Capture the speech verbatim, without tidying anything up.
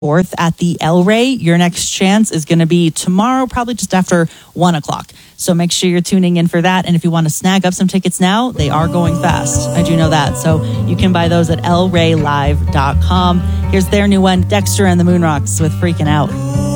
fourth at the El Rey. Your next chance is going to be tomorrow, probably just after one o'clock. So make sure you're tuning in for that. And if you want to snag up some tickets now, they are going fast. I do know that. So you can buy those at el rey live dot com. Here's their new one, Dexter and the Moonrocks with Freaking Out.